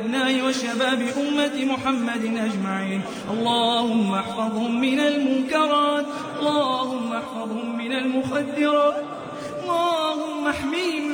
الأبناء وشباب أمة محمد أجمعين. اللهم احفظهم من المنكرات، اللهم احفظهم من المخدرات، اللهم احميهم